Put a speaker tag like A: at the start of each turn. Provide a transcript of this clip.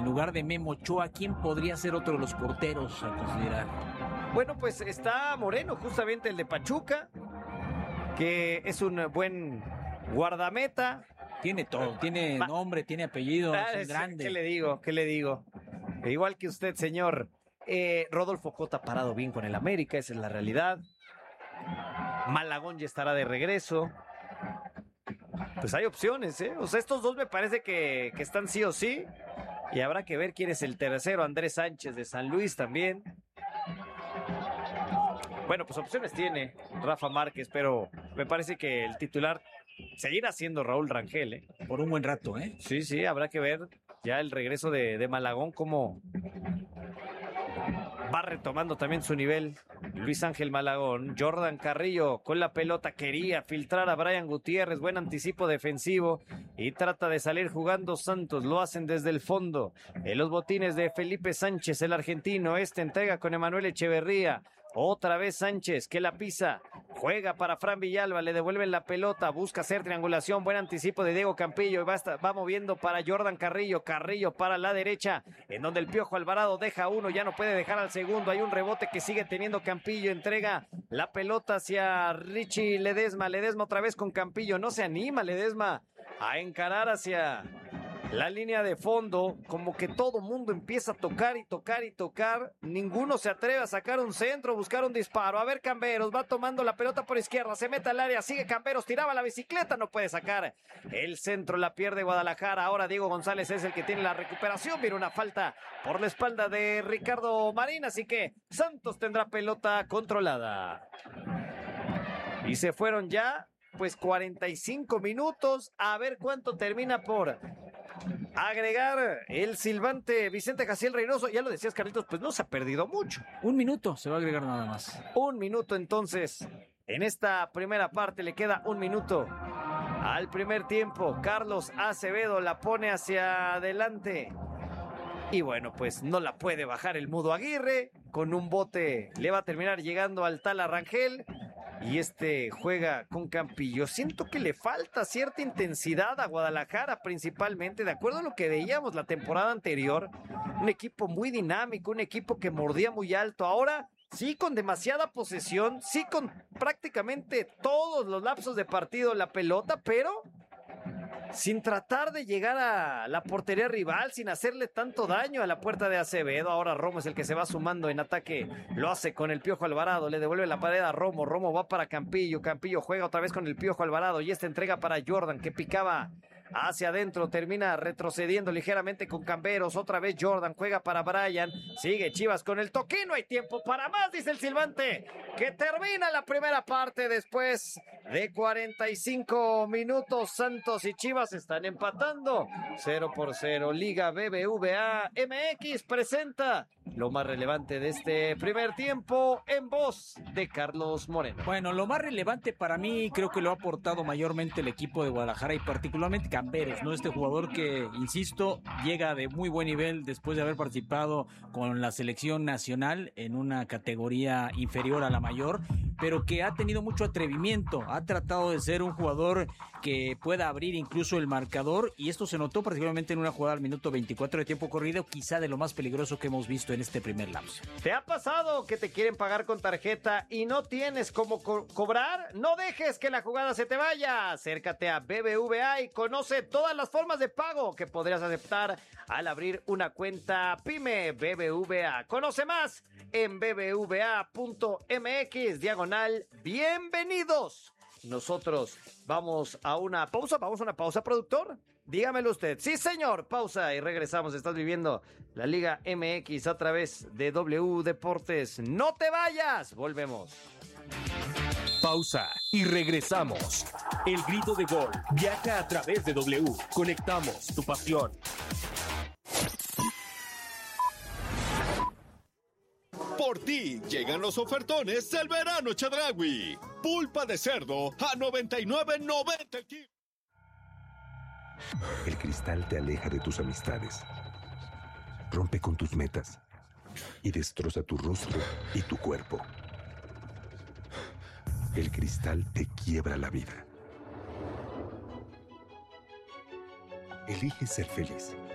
A: en lugar de Memo Ochoa, ¿quién podría ser otro de los porteros a considerar?
B: Bueno, pues está Moreno, justamente el de Pachuca, que es un buen guardameta.
A: Tiene todo, tiene nombre, tiene apellido, es un grande.
B: ¿Qué le digo? Igual que usted, señor. Rodolfo Cota parado bien con el América, esa es la realidad. Malagón ya estará de regreso. Pues hay opciones, ¿eh? O sea, estos dos me parece que están sí o sí. Y habrá que ver quién es el tercero. Andrés Sánchez de San Luis también. Bueno, pues opciones tiene Rafa Márquez, pero me parece que el titular seguirá siendo Raúl Rangel, ¿eh?
A: Por un buen rato, ¿eh?
B: Sí, habrá que ver ya el regreso de Malagón, cómo va retomando también su nivel Luis Ángel Malagón. Jordan Carrillo con la pelota quería filtrar a Brian Gutiérrez, buen anticipo defensivo y trata de salir jugando Santos, lo hacen desde el fondo. En los botines de Felipe Sánchez, el argentino, entrega con Emanuel Echeverría. Otra vez Sánchez que la pisa, juega para Fran Villalba, le devuelven la pelota, busca hacer triangulación, buen anticipo de Diego Campillo y va moviendo para Jordan Carrillo para la derecha, en donde el Piojo Alvarado deja uno, ya no puede dejar al segundo, hay un rebote que sigue teniendo Campillo, entrega la pelota hacia Richie Ledesma otra vez con Campillo, no se anima Ledesma a encarar hacia la línea de fondo, como que todo mundo empieza a tocar, ninguno se atreve a sacar un centro, buscar un disparo, a ver Camberos, va tomando la pelota por izquierda, se mete al área, sigue Camberos, tiraba la bicicleta, no puede sacar el centro, la pierde Guadalajara, ahora Diego González es el que tiene la recuperación, viene una falta por la espalda de Ricardo Marín, así que Santos tendrá pelota controlada. Y se fueron ya, pues 45 minutos, a ver cuánto termina por agregar el silbante Vicente Jaciel Reynoso. Ya lo decías, Carlitos, pues no se ha perdido mucho.
A: Un minuto se va a agregar nada más.
B: Un minuto entonces. En esta primera parte le queda un minuto al primer tiempo. Carlos Acevedo la pone hacia adelante. Y bueno, pues no la puede bajar el Mudo Aguirre. Con un bote le va a terminar llegando al tal Rangel. Y juega con Campillo. Siento que le falta cierta intensidad a Guadalajara, principalmente, de acuerdo a lo que veíamos la temporada anterior. Un equipo muy dinámico, un equipo que mordía muy alto. Ahora, sí, con demasiada posesión, sí, con prácticamente todos los lapsos de partido la pelota, pero sin tratar de llegar a la portería rival, sin hacerle tanto daño a la puerta de Acevedo. Ahora Romo es el que se va sumando en ataque, lo hace con el Piojo Alvarado, le devuelve la pared a Romo, Romo va para Campillo, Campillo juega otra vez con el Piojo Alvarado y entrega para Jordan que picaba hacia adentro, termina retrocediendo ligeramente con Camberos, otra vez Jordan, juega para Brian, sigue Chivas con el toque, no hay tiempo para más, dice el silbante, que termina la primera parte después de 45 minutos, Santos y Chivas están empatando, 0-0, Liga BBVA MX presenta lo más relevante de este primer tiempo en voz de Carlos Moreno.
A: Bueno, lo más relevante para mí creo que lo ha aportado mayormente el equipo de Guadalajara y particularmente Camberos, ¿no? Este jugador que, insisto, llega de muy buen nivel después de haber participado con la selección nacional en una categoría inferior a la mayor, pero que ha tenido mucho atrevimiento, ha tratado de ser un jugador que pueda abrir incluso el marcador y esto se notó particularmente en una jugada al minuto 24 de tiempo corrido, quizá de lo más peligroso que hemos visto en este primer lapso.
B: ¿Te ha pasado que te quieren pagar con tarjeta y no tienes cómo cobrar? No dejes que la jugada se te vaya. Acércate a BBVA y conoce todas las formas de pago que podrías aceptar al abrir una cuenta PYME BBVA. Conoce más en bbva.mx/bienvenidos. Nosotros vamos a una pausa, productor. Dígamelo usted. Sí, señor, pausa y regresamos. Estás viviendo la Liga MX a través de W Deportes. No te vayas, volvemos.
C: Pausa y regresamos. El grito de gol viaja a través de W. Conectamos tu pasión.
D: Por ti llegan los ofertones del verano Chedraui. Pulpa de cerdo a $99.90 el kilo.
E: El cristal te aleja de tus amistades, rompe con tus metas y destroza tu rostro y tu cuerpo. El cristal te quiebra la vida. Elige ser feliz.